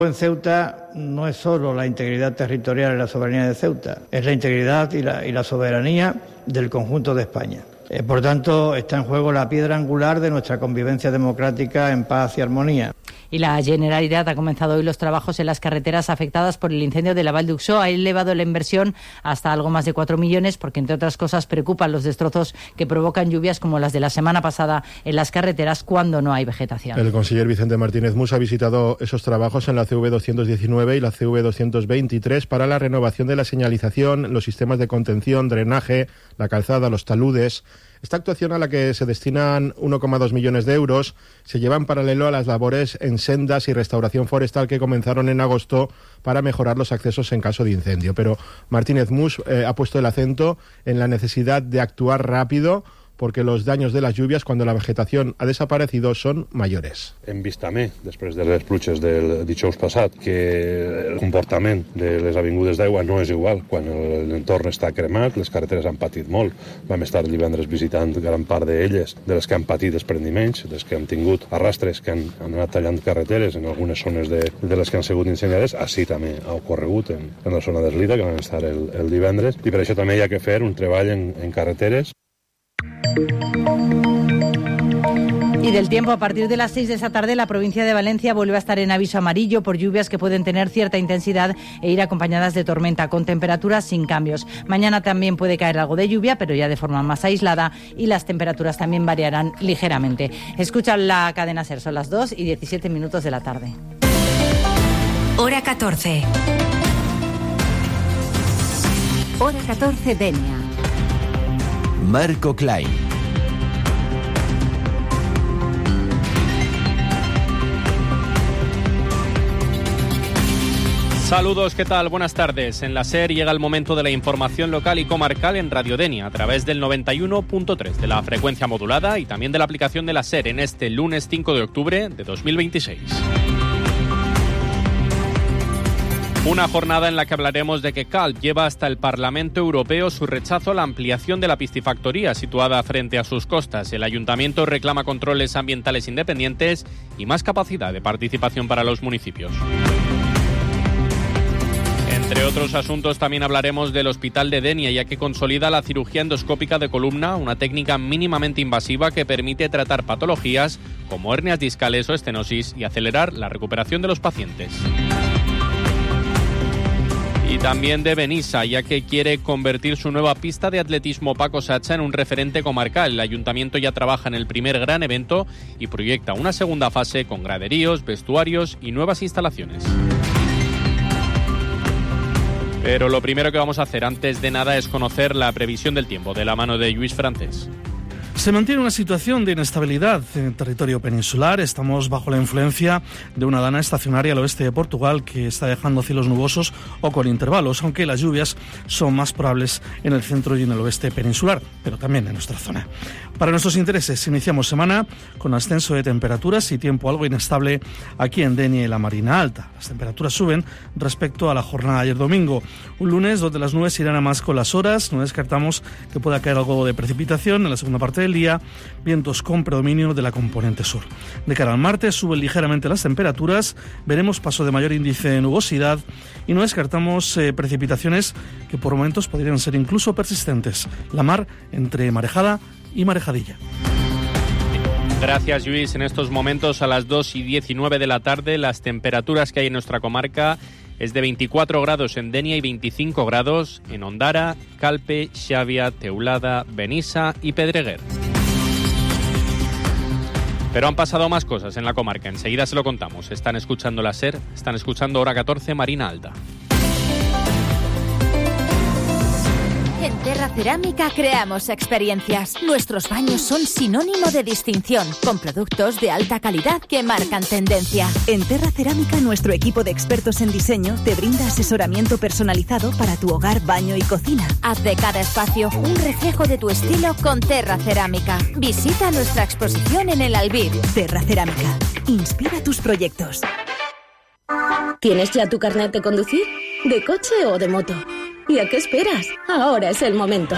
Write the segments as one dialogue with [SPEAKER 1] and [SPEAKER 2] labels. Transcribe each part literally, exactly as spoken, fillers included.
[SPEAKER 1] En Ceuta no es solo la integridad territorial y la soberanía de Ceuta, es la integridad y la, y la soberanía del conjunto de España. Eh, por tanto, está en juego la piedra angular de nuestra convivencia democrática en paz y armonía.
[SPEAKER 2] Y la Generalitat ha comenzado hoy los trabajos en las carreteras afectadas por el incendio de la Vall d'Uixó. Ha elevado la inversión hasta algo más de cuatro millones porque, entre otras cosas, preocupan los destrozos que provocan lluvias como las de la semana pasada en las carreteras cuando no hay vegetación.
[SPEAKER 3] El conseller Vicente Martínez Mus ha visitado esos trabajos en la C V doscientos diecinueve y la C V doscientos veintitrés para la renovación de la señalización, los sistemas de contención, drenaje, la calzada, los taludes. Esta actuación, a la que se destinan uno coma dos millones de euros, se lleva en paralelo a las labores en sendas y restauración forestal que comenzaron en agosto para mejorar los accesos en caso de incendio. Pero Martínez Mus eh, ha puesto el acento en la necesidad de actuar rápido, porque los daños de las lluvias, cuando la vegetación ha desaparecido, son mayores.
[SPEAKER 4] Hem vist també, després de les pluges del dijous passat, que el comportament de les avingudes d'aigua no és igual. Quan l'entorn està cremat, les carreteres han patit molt. Vam estar divendres visitant gran part d'elles, de les que han patit desprendiments, les que han tingut arrastres que han, han anat tallant carreteres en algunes zones de, de les que han sigut incendiades. Així també ha ocorregut en, en la zona d'Eslida, que vam estar el, el divendres, i per això també hi ha que fer un treball en, en carreteres.
[SPEAKER 2] Y del tiempo, a partir de las seis de esa tarde, la provincia de Valencia vuelve a estar en aviso amarillo por lluvias que pueden tener cierta intensidad e ir acompañadas de tormenta, con temperaturas sin cambios. Mañana también puede caer algo de lluvia, pero ya de forma más aislada, y las temperaturas también variarán ligeramente. Escuchan la cadena SER, son las dos y diecisiete minutos de la tarde.
[SPEAKER 5] Hora catorce. Hora catorce, Denia.
[SPEAKER 6] Marco Klein.
[SPEAKER 7] Saludos, ¿qué tal? Buenas tardes. En la SER llega el momento de la información local y comarcal en Radio Denia a través del noventa y uno punto tres de la frecuencia modulada y también de la aplicación de la SER en este lunes cinco de octubre de dos mil veintiséis. Una jornada en la que hablaremos de que Calp lleva hasta el Parlamento Europeo su rechazo a la ampliación de la piscifactoría situada frente a sus costas. El Ayuntamiento reclama controles ambientales independientes y más capacidad de participación para los municipios. Entre otros asuntos, también hablaremos del Hospital de Denia, ya que consolida la cirugía endoscópica de columna, una técnica mínimamente invasiva que permite tratar patologías como hernias discales o estenosis y acelerar la recuperación de los pacientes. Y también de Benissa, ya que quiere convertir su nueva pista de atletismo Paco Sacha en un referente comarcal. El ayuntamiento ya trabaja en el primer gran evento y proyecta una segunda fase con graderíos, vestuarios y nuevas instalaciones. Pero lo primero que vamos a hacer antes de nada es conocer la previsión del tiempo de la mano de Lluís Francés.
[SPEAKER 8] Se mantiene una situación de inestabilidad en el territorio peninsular. Estamos bajo la influencia de una dana estacionaria al oeste de Portugal que está dejando cielos nubosos o con intervalos, aunque las lluvias son más probables en el centro y en el oeste peninsular, pero también en nuestra zona. Para nuestros intereses, iniciamos semana con ascenso de temperaturas y tiempo algo inestable aquí en Denia y la Marina Alta. Las temperaturas suben respecto a la jornada de ayer domingo, un lunes donde las nubes irán a más con las horas. No descartamos que pueda caer algo de precipitación en la segunda parte del día, vientos con predominio de la componente sur. De cara al martes suben ligeramente las temperaturas, veremos paso de mayor índice de nubosidad y no descartamos eh, precipitaciones que por momentos podrían ser incluso persistentes. La mar entre marejada y marejadilla.
[SPEAKER 7] Gracias, Lluís. En estos momentos, a las dos y diecinueve de la tarde, las temperaturas que hay en nuestra comarca es de veinticuatro grados en Denia y veinticinco grados en Ondara, Calpe, Xavia, Teulada, Benissa y Pedreguer. Pero han pasado más cosas en la comarca, enseguida se lo contamos. Están escuchando la SER, están escuchando Hora catorce, Marina Alta.
[SPEAKER 5] En Terra Cerámica creamos experiencias. Nuestros baños son sinónimo de distinción, con productos de alta calidad que marcan tendencia. En Terra Cerámica, nuestro equipo de expertos en diseño te brinda asesoramiento personalizado para tu hogar, baño y cocina. Haz de cada espacio un reflejo de tu estilo con Terra Cerámica. Visita nuestra exposición en el Albir. Terra Cerámica. Inspira tus proyectos.
[SPEAKER 9] ¿Tienes ya tu carnet de conducir? ¿De coche o de moto? ¿Y a qué esperas? Ahora es el momento.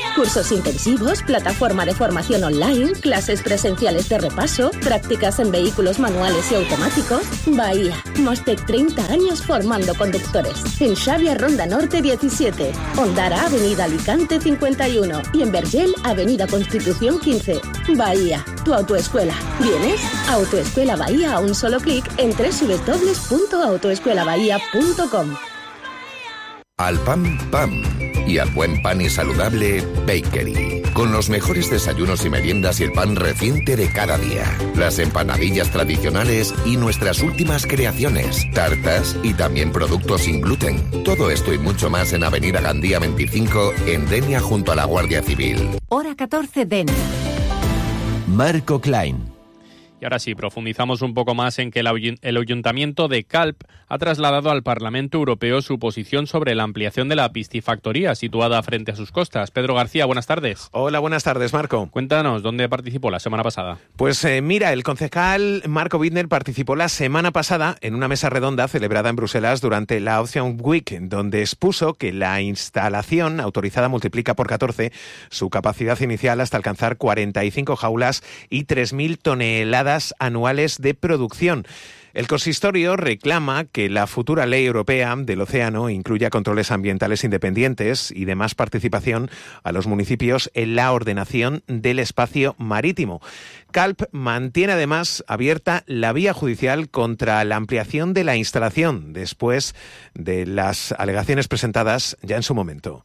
[SPEAKER 9] Cursos intensivos, plataforma de formación online, clases presenciales de repaso, prácticas en vehículos manuales y automáticos. Bahía, Mostec treinta años formando conductores. En Xavia Ronda Norte diecisiete, Ondara Avenida Alicante cincuenta y uno y en Vergel Avenida Constitución quince. Bahía, tu autoescuela. ¿Vienes? Autoescuela Bahía a un solo clic en doble u doble u doble u punto autoescuela bahía punto com.
[SPEAKER 10] Al pan, pan. Y al buen pan y saludable, Bakery. Con los mejores desayunos y meriendas y el pan reciente de cada día. Las empanadillas tradicionales y nuestras últimas creaciones. Tartas y también productos sin gluten. Todo esto y mucho más en Avenida Gandía veinticinco, en Denia, junto a la Guardia Civil.
[SPEAKER 5] Hora catorce, Denia.
[SPEAKER 6] Marco Klein.
[SPEAKER 7] Y ahora sí, profundizamos un poco más en que el Ayuntamiento de Calp ha trasladado al Parlamento Europeo su posición sobre la ampliación de la piscifactoría situada frente a sus costas. Pedro García, buenas tardes.
[SPEAKER 11] Hola, buenas tardes, Marco.
[SPEAKER 7] Cuéntanos, ¿dónde participó la semana pasada?
[SPEAKER 11] Pues eh, mira, el concejal Marco Wittner participó la semana pasada en una mesa redonda celebrada en Bruselas durante la Ocean Week, donde expuso que la instalación autorizada multiplica por catorce su capacidad inicial hasta alcanzar cuarenta y cinco jaulas y tres mil toneladas anuales de producción. El consistorio reclama que la futura ley europea del océano incluya controles ambientales independientes y de más participación a los municipios en la ordenación del espacio marítimo. Calp mantiene además abierta la vía judicial contra la ampliación de la instalación después de las alegaciones presentadas ya en su momento.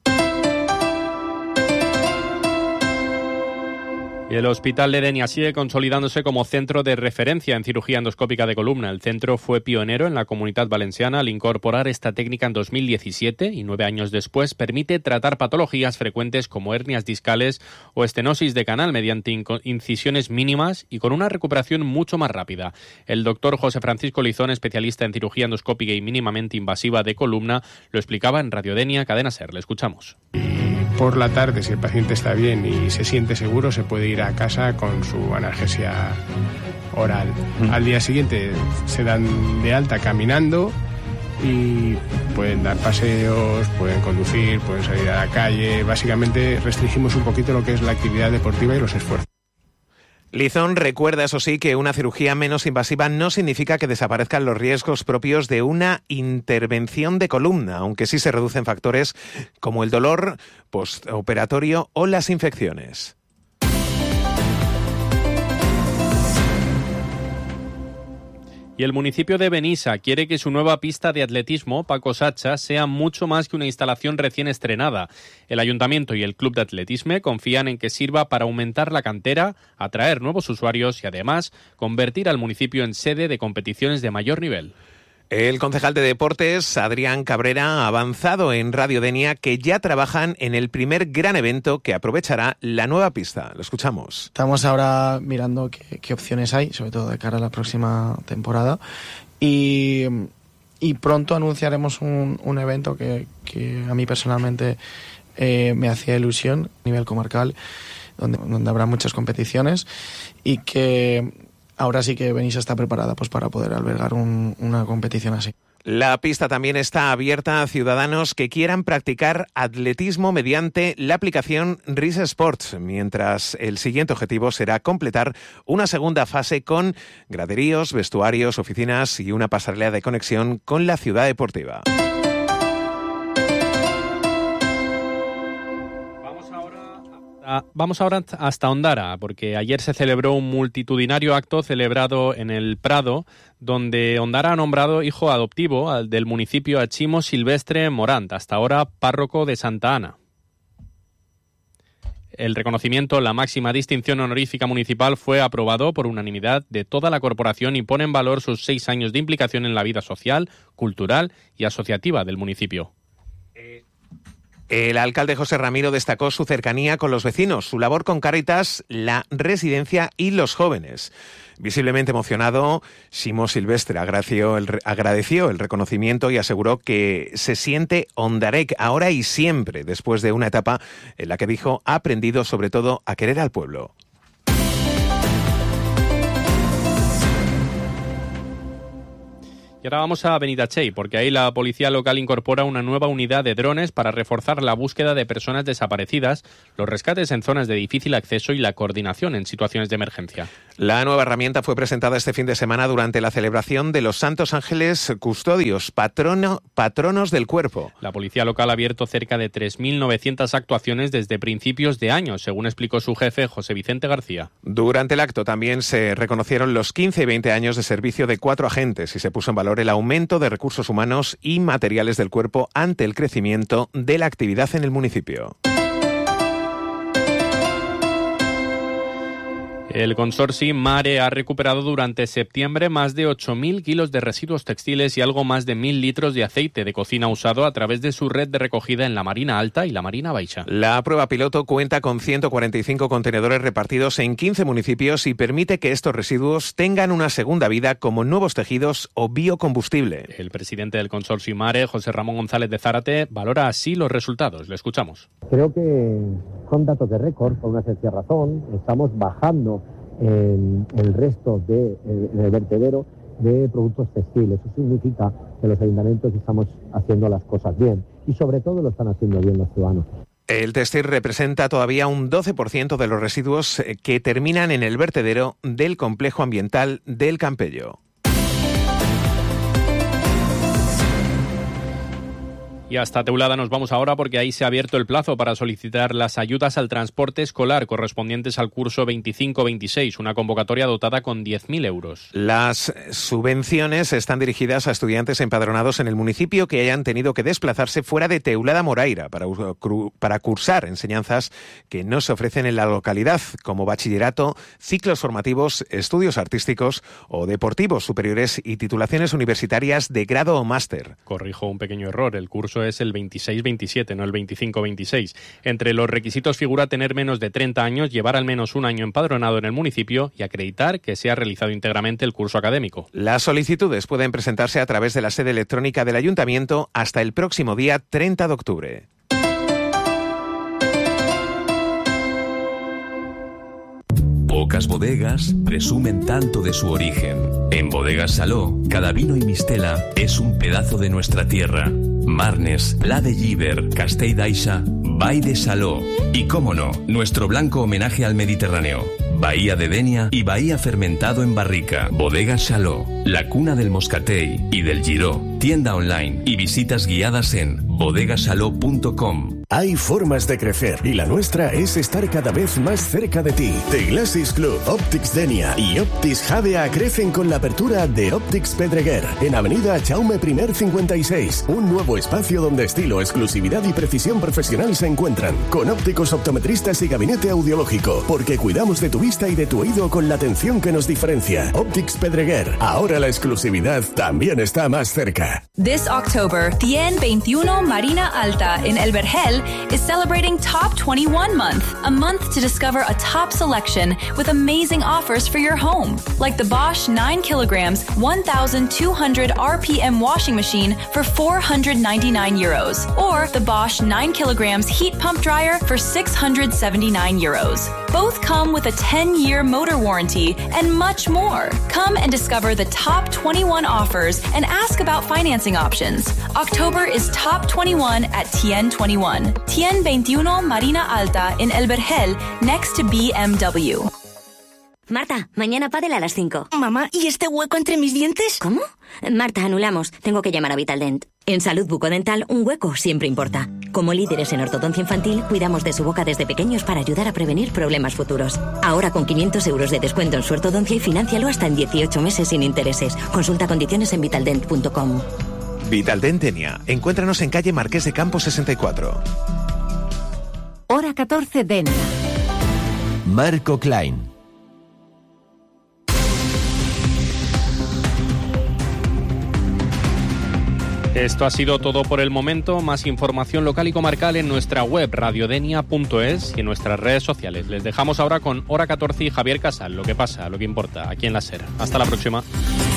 [SPEAKER 7] Y el Hospital de Denia sigue consolidándose como centro de referencia en cirugía endoscópica de columna. El centro fue pionero en la Comunitat Valenciana al incorporar esta técnica en dos mil diecisiete y nueve años después permite tratar patologías frecuentes como hernias discales o estenosis de canal mediante incisiones mínimas y con una recuperación mucho más rápida. El doctor José Francisco Lizón, especialista en cirugía endoscópica y mínimamente invasiva de columna, lo explicaba en Radio Denia, Cadena SER. Le escuchamos.
[SPEAKER 12] Por la tarde, si el paciente está bien y se siente seguro, se puede ir a casa con su analgesia oral. Mm. Al día siguiente se dan de alta caminando y pueden dar paseos, pueden conducir, pueden salir a la calle. Básicamente restringimos un poquito lo que es la actividad deportiva y los esfuerzos.
[SPEAKER 11] Lizón recuerda, eso sí, que una cirugía menos invasiva no significa que desaparezcan los riesgos propios de una intervención de columna, aunque sí se reducen factores como el dolor postoperatorio o las infecciones.
[SPEAKER 7] Y el municipio de Benissa quiere que su nueva pista de atletismo, Paco Sacha, sea mucho más que una instalación recién estrenada. El ayuntamiento y el club de atletismo confían en que sirva para aumentar la cantera, atraer nuevos usuarios y además convertir al municipio en sede de competiciones de mayor nivel.
[SPEAKER 11] El concejal de Deportes, Adrián Cabrera, ha avanzado en Radio Denia que ya trabajan en el primer gran evento que aprovechará la nueva pista. Lo escuchamos.
[SPEAKER 13] Estamos ahora mirando qué, qué opciones hay, sobre todo de cara a la próxima temporada. Y, y pronto anunciaremos un, un evento que, que a mí personalmente eh, me hacía ilusión a nivel comarcal, donde, donde habrá muchas competiciones y que ahora sí que Benissa está preparada pues, para poder albergar un, una competición así.
[SPEAKER 11] La pista también está abierta a ciudadanos que quieran practicar atletismo mediante la aplicación Rise Sports, mientras el siguiente objetivo será completar una segunda fase con graderíos, vestuarios, oficinas y una pasarela de conexión con la ciudad deportiva.
[SPEAKER 7] Vamos ahora hasta Ondara, porque ayer se celebró un multitudinario acto celebrado en el Prado, donde Ondara ha nombrado hijo adoptivo al del municipio a Chimo Silvestre Morant, hasta ahora párroco de Santa Ana. El reconocimiento, la máxima distinción honorífica municipal, fue aprobado por unanimidad de toda la corporación y pone en valor sus seis años de implicación en la vida social, cultural y asociativa del municipio.
[SPEAKER 11] El alcalde José Ramiro destacó su cercanía con los vecinos, su labor con Cáritas, la residencia y los jóvenes. Visiblemente emocionado, Ximo Silvestre agradeció el, agradeció el reconocimiento y aseguró que se siente ondarec ahora y siempre, después de una etapa en la que dijo ha aprendido sobre todo a querer al pueblo.
[SPEAKER 7] Y Y ahora vamos a Benitatxell, porque ahí la policía local incorpora una nueva unidad de drones para reforzar la búsqueda de personas desaparecidas, los rescates en zonas de difícil acceso y la coordinación en situaciones de emergencia.
[SPEAKER 11] La nueva herramienta fue presentada este fin de semana durante la celebración de los Santos Ángeles Custodios, patrono, patronos del cuerpo.
[SPEAKER 7] La policía local ha abierto cerca de tres mil novecientas actuaciones desde principios de año, según explicó su jefe, José Vicente García.
[SPEAKER 11] Durante el acto también se reconocieron los quince y veinte años de servicio de cuatro agentes y se puso en valor el aumento de recursos humanos y materiales del cuerpo ante el crecimiento de la actividad en el municipio.
[SPEAKER 7] El consorci Mare ha recuperado durante septiembre más de ocho mil kilos de residuos textiles y algo más de mil litros de aceite de cocina usado a través de su red de recogida en la Marina Alta y la Marina Baixa.
[SPEAKER 11] La prueba piloto cuenta con ciento cuarenta y cinco contenedores repartidos en quince municipios y permite que estos residuos tengan una segunda vida como nuevos tejidos o biocombustible.
[SPEAKER 7] El presidente del consorcio Mare, José Ramón González de Zárate, valora así los resultados. Le escuchamos.
[SPEAKER 14] Creo que son datos de récord por una sencilla razón. Estamos bajando el, el resto del de, vertedero de productos textiles. Eso significa que los ayuntamientos estamos haciendo las cosas bien y sobre todo lo están haciendo bien los ciudadanos.
[SPEAKER 11] El textil representa todavía un doce por ciento de los residuos que terminan en el vertedero del complejo ambiental del Campello.
[SPEAKER 7] Y hasta Teulada nos vamos ahora porque ahí se ha abierto el plazo para solicitar las ayudas al transporte escolar correspondientes al curso veinticinco veintiséis, una convocatoria dotada con diez mil euros.
[SPEAKER 11] Las subvenciones están dirigidas a estudiantes empadronados en el municipio que hayan tenido que desplazarse fuera de Teulada Moraira para, para cursar enseñanzas que no se ofrecen en la localidad, como bachillerato, ciclos formativos, estudios artísticos o deportivos superiores y titulaciones universitarias de grado o máster.
[SPEAKER 7] Corrijo un pequeño error, el curso es el veintiséis veintisiete, no el veinticinco veintiséis. Entre los requisitos figura tener menos de treinta años, llevar al menos un año empadronado en el municipio y acreditar que se ha realizado íntegramente el curso académico.
[SPEAKER 11] Las solicitudes pueden presentarse a través de la sede electrónica del Ayuntamiento hasta el próximo día treinta de octubre.
[SPEAKER 15] Pocas bodegas presumen tanto de su origen. En Bodegas Saló, cada vino y mistela es un pedazo de nuestra tierra. Marnes, Pla de Llíber, Castell d'Aixa, Vall de Saló y, cómo no, nuestro blanco homenaje al Mediterráneo. Bahía de Denia y Bahía fermentado en barrica. Bodegas Saló, la cuna del moscatell y del giró. Tienda online y visitas guiadas en bodegasaló punto com.
[SPEAKER 16] Hay formas de crecer y la nuestra es estar cada vez más cerca de ti. The Glasses Club, Optics Denia y Optics Jadea crecen con la apertura de Optics Pedreguer en Avenida Jaume I cincuenta y seis. Un nuevo espacio donde estilo, exclusividad y precisión profesional se encuentran. Con ópticos optometristas y gabinete audiológico. Porque cuidamos de tu vista y de tu oído con la atención que nos diferencia. Optics Pedreguer. Ahora la exclusividad también está más cerca.
[SPEAKER 17] This October, Cien veintiuno Marina Alta in El Vergel is celebrating Top twenty-one Month, a month to discover a top selection with amazing offers for your home, like the Bosch nine kilograms, one thousand two hundred R P M washing machine for four hundred ninety-nine euros, or the Bosch nine kilograms heat pump dryer for six hundred seventy-nine euros. Both come with a ten-year motor warranty and much more. Come and discover the top twenty-one offers and ask about financing options. October is Top twenty-one at Cien twenty-one. Cien veintiuno Marina Alta in El Vergel, next to B M W.
[SPEAKER 18] Marta, mañana pádel a las cinco.
[SPEAKER 19] Mamá, ¿y este hueco entre mis dientes?
[SPEAKER 18] ¿Cómo? Marta, anulamos. Tengo que llamar a Vitaldent. En Salud Bucodental, un hueco siempre importa. Como líderes en ortodoncia infantil, cuidamos de su boca desde pequeños para ayudar a prevenir problemas futuros. Ahora con quinientos euros de descuento en su ortodoncia y financialo hasta en dieciocho meses sin intereses. Consulta condiciones en vitaldent punto com.
[SPEAKER 11] Vitaldent Denia. Encuéntranos en calle Marqués de Campos sesenta y cuatro.
[SPEAKER 20] Hora catorce Denia.
[SPEAKER 6] Marco Klein.
[SPEAKER 7] Esto ha sido todo por el momento. Más información local y comarcal en nuestra web radiodenia punto es y en nuestras redes sociales. Les dejamos ahora con Hora catorce y Javier Casal. Lo que pasa, lo que importa, aquí en la SER. Hasta la próxima.